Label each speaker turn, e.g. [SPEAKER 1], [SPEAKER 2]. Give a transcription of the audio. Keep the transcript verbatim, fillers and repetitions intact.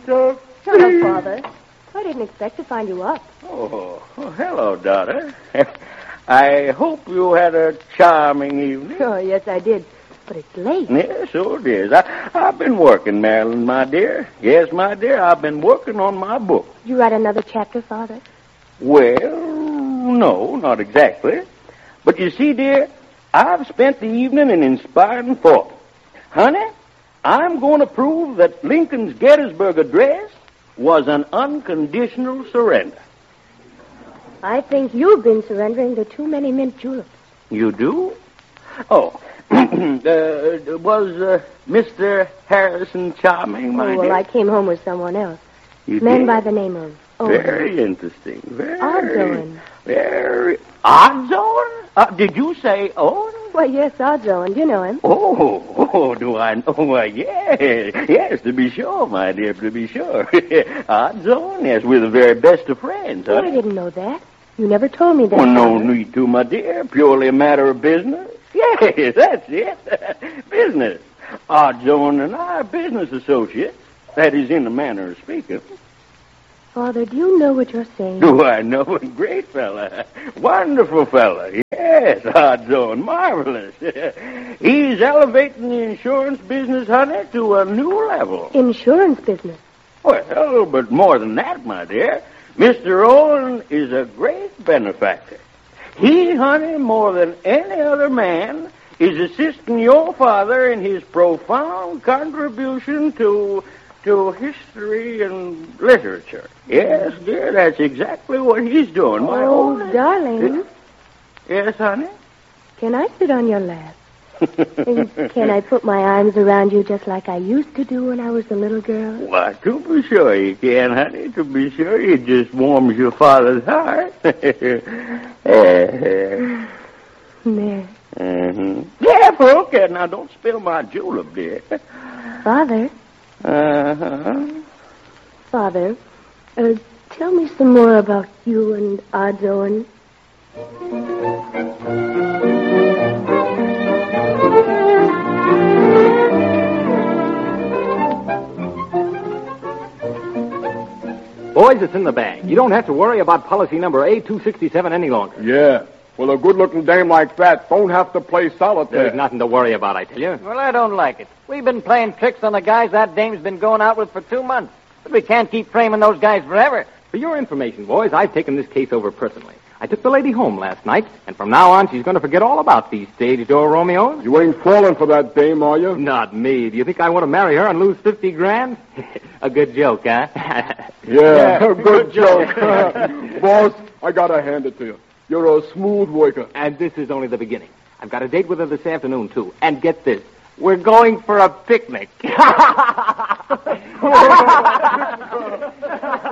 [SPEAKER 1] stuff.
[SPEAKER 2] Hello, Father. I didn't expect to find you up.
[SPEAKER 3] Oh, oh hello, daughter. I hope you had a charming evening.
[SPEAKER 2] Oh, yes, I did. But it's late.
[SPEAKER 3] Yes, so it is. I, I've been working, Marilyn, my dear. Yes, my dear, I've been working on my book.
[SPEAKER 2] Did you write another chapter, Father?
[SPEAKER 3] Well, no, not exactly. But you see, dear, I've spent the evening in inspiring thought. Honey, I'm going to prove that Lincoln's Gettysburg Address was an unconditional surrender.
[SPEAKER 2] I think you've been surrendering to too many mint juleps.
[SPEAKER 3] You do? Oh, uh, was uh, Mister Harrison charming, my
[SPEAKER 2] oh, well,
[SPEAKER 3] dear?
[SPEAKER 2] I came home with someone else.
[SPEAKER 3] You
[SPEAKER 2] Man
[SPEAKER 3] did?
[SPEAKER 2] by the name of Owen.
[SPEAKER 3] Very interesting. Very.
[SPEAKER 2] Odds-Owen.
[SPEAKER 3] Very. Odds-Owen? Uh, did you say Owen?
[SPEAKER 2] Well, yes, Odds-Owen. Do you know him?
[SPEAKER 3] Oh, oh, do I know? Why, yes. Yes, to be sure, my dear, to be sure. Odds-Owen, yes, we're the very best of friends,
[SPEAKER 2] Oh,
[SPEAKER 3] honey.
[SPEAKER 2] I didn't know that. You never told me that.
[SPEAKER 3] Well, no
[SPEAKER 2] Father.
[SPEAKER 3] need to, my dear. Purely a matter of business. Yes, that's it. Business. Odds-Owen and I are business associates. That is in the manner of speaking.
[SPEAKER 2] Father, do you know what you're saying?
[SPEAKER 3] Do I know a great fella? Wonderful fella. Yes, Odds-Owen. Marvelous. He's elevating the insurance business, honey, to a new level.
[SPEAKER 2] Insurance business.
[SPEAKER 3] Well, but more than that, my dear. Mister Owen is a great benefactor. He, honey, more than any other man, is assisting your father in his profound contribution to to history and literature. Yes, dear, that's exactly what he's doing. My
[SPEAKER 2] Oh,
[SPEAKER 3] own...
[SPEAKER 2] darling.
[SPEAKER 3] Yes, honey?
[SPEAKER 2] Can I sit on your lap? And can I put my arms around you just like I used to do when I was a little girl?
[SPEAKER 3] Why, to be sure you can, honey. To be sure, it just warms your father's heart.
[SPEAKER 2] There.
[SPEAKER 3] Mm-hmm. Careful, okay. Now, don't spill my julep, dear.
[SPEAKER 2] Father,
[SPEAKER 3] Uh-huh.
[SPEAKER 2] Father, uh, tell me some more about you and Odds-Owen.
[SPEAKER 4] Boys, it's in the bag. You don't have to worry about policy number A two sixty-seven any longer.
[SPEAKER 1] Yeah. Well, a good-looking dame like that don't have to play solitaire.
[SPEAKER 4] There's nothing to worry about, I tell you.
[SPEAKER 5] Well, I don't like it. We've been playing tricks on the guys that dame's been going out with for two months. But we can't keep framing those guys forever.
[SPEAKER 4] For your information, boys, I've taken this case over personally. I took the lady home last night, and from now on, she's going to forget all about these stage door Romeos.
[SPEAKER 1] You ain't falling for that dame, are you?
[SPEAKER 4] Not me. Do you think I want to marry her and lose fifty grand? A good joke, huh?
[SPEAKER 1] Yeah, good joke. Boss, I gotta hand it to you. You're a smooth worker.
[SPEAKER 4] And this is only the beginning. I've got a date with her this afternoon, too. And get this. We're going for a picnic.